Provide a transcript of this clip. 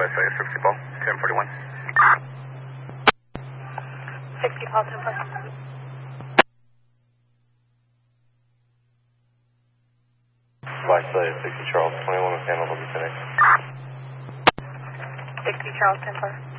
USA 60 Paul, 1041. 60 Paul, 1041. Vice 60 Charles, 21 with handle, will be finished. 60 Charles, 1041.